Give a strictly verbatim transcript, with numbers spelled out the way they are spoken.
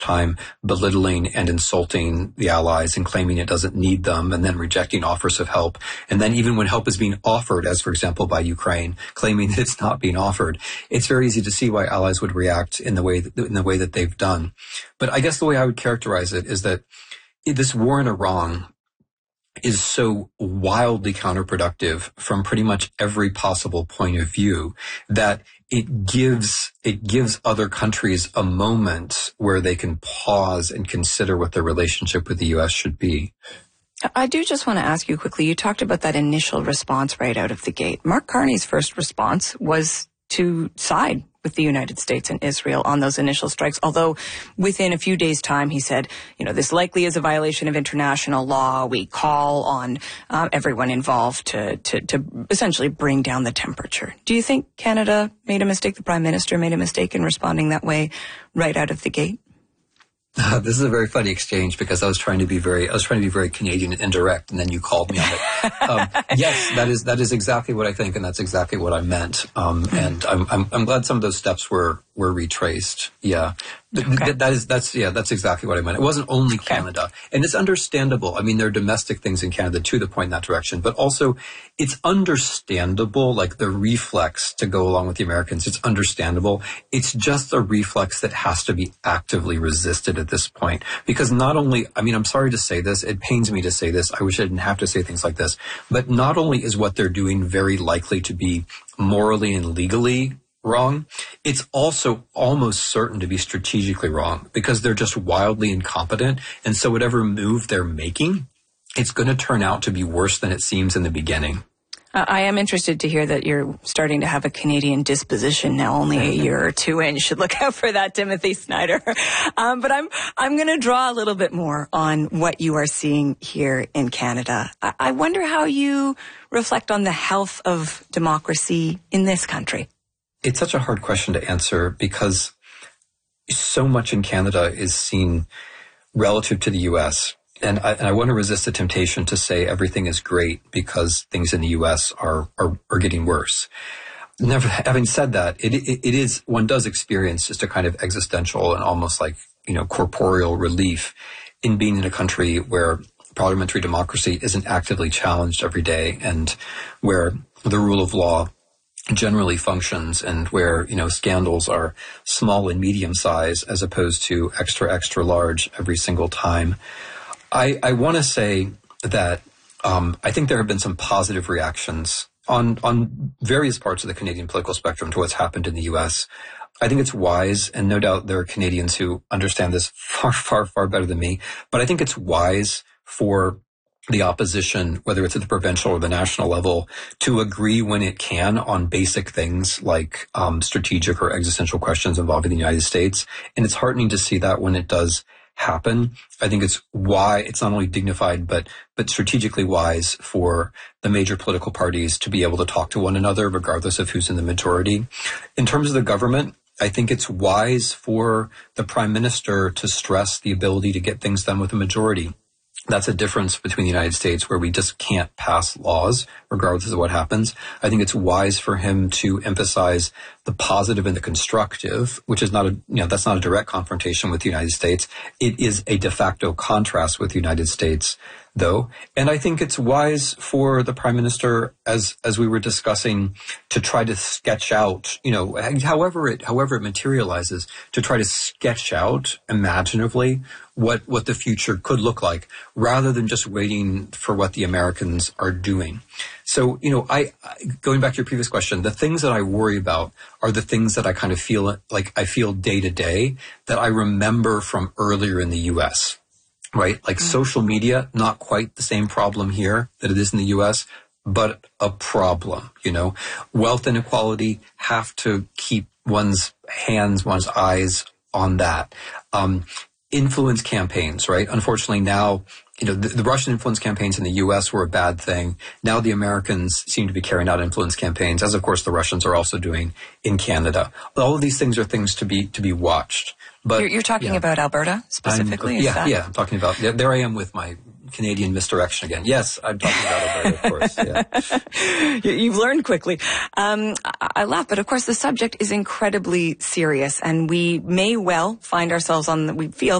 time belittling and insulting the allies and claiming it doesn't need them, and then rejecting offers of help. And then even when help is being offered, as for example by Ukraine, claiming that it's not being offered, it's very easy to see why allies would react in the way that, in the way that they've done. But I guess the way I would characterize it is that this war in Iran is so wildly counterproductive from pretty much every possible point of view that it gives it gives other countries a moment where they can pause and consider what their relationship with the U S should be. I do just want to ask you quickly, you talked about that initial response right out of the gate. Mark Carney's first response was to side with the United States and Israel on those initial strikes, although within a few days' time he said, you know, this likely is a violation of international law. We call on uh, everyone involved to, to, to essentially bring down the temperature. Do you think Canada made a mistake, the Prime Minister made a mistake in responding that way right out of the gate? Uh, this is a very funny exchange because I was trying to be very, I was trying to be very Canadian and indirect, and then you called me on it. Um, yes, that is that is exactly what I think, and that's exactly what I meant. Um, and I'm, I'm I'm glad some of those steps were were retraced. Yeah, Th- okay. th- that is that's yeah, that's exactly what I meant. It wasn't only Canada, okay. And it's understandable. I mean, there are domestic things in Canada too that point in that direction, but also it's understandable. Like the reflex to go along with the Americans, it's understandable. It's just a reflex that has to be actively resisted at this point, because not only, I mean, I'm sorry to say this, it pains me to say this, I wish I didn't have to say things like this, but not only is what they're doing very likely to be morally and legally wrong, it's also almost certain to be strategically wrong, because they're just wildly incompetent, and so whatever move they're making, it's going to turn out to be worse than it seems in the beginning. Uh, I am interested to hear that you're starting to have a Canadian disposition now, only a year or two in. You should look out for that, Timothy Snyder. Um, but I'm I'm going to draw a little bit more on what you are seeing here in Canada. I, I wonder how you reflect on the health of democracy in this country. It's such a hard question to answer because so much in Canada is seen relative to the U S, And I, and I want to resist the temptation to say everything is great because things in the U S are, are, are getting worse. Never, having said that, it, it, it is, one does experience just a kind of existential and almost like, you know, corporeal relief in being in a country where parliamentary democracy isn't actively challenged every day, and where the rule of law generally functions, and where, you know, scandals are small and medium size as opposed to extra, extra large every single time. I, I want to say that um, I think there have been some positive reactions on on various parts of the Canadian political spectrum to what's happened in the U S. I think it's wise, and no doubt there are Canadians who understand this far, far, far better than me, but I think it's wise for the opposition, whether it's at the provincial or the national level, to agree when it can on basic things like um, strategic or existential questions involving the United States. And it's heartening to see that when it does happen. I think it's why it's not only dignified, but but strategically wise for the major political parties to be able to talk to one another, regardless of who's in the majority. In terms of the government, I think it's wise for the Prime Minister to stress the ability to get things done with a majority. That's a difference between the United States, where we just can't pass laws regardless of what happens. I think it's wise for him to emphasize the positive and the constructive, which is not a, you know, that's not a direct confrontation with the United States. It is a de facto contrast with the United States, though. And I think it's wise for the Prime Minister, as, as we were discussing, to try to sketch out, you know, however it, however it materializes, to try to sketch out imaginatively what, what the future could look like, rather than just waiting for what the Americans are doing. So, you know, I, going back to your previous question, the things that I worry about are the things that I kind of feel like I feel day to day that I remember from earlier in the U S, right? Like mm-hmm. social media, not quite the same problem here that it is in the U S, but a problem, you know. Wealth inequality, have to keep one's hands, one's eyes on that. Um, influence campaigns, right? Unfortunately now, you know, the, the Russian influence campaigns in the U S were a bad thing. Now the Americans seem to be carrying out influence campaigns, as of course the Russians are also doing in Canada. All of these things are things to be to be watched. But you're, you're talking yeah. about Alberta specifically? I'm, is yeah, that? yeah. I'm talking about, there I am with my Canadian misdirection again. Yes, I'm talking about Alberta, of course. Yeah. You've learned quickly. Um, I laugh, but of course the subject is incredibly serious, and we may well find ourselves on the, we feel